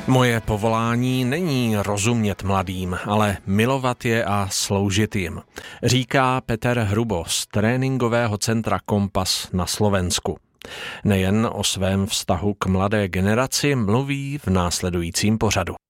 Moje povolání není rozumět mladým, ale milovat je a sloužit jim, říká Petr Hrubo z tréninkového centra Kompas na Slovensku. Nejen o svém vztahu k mladé generaci mluví v následujícím pořadu.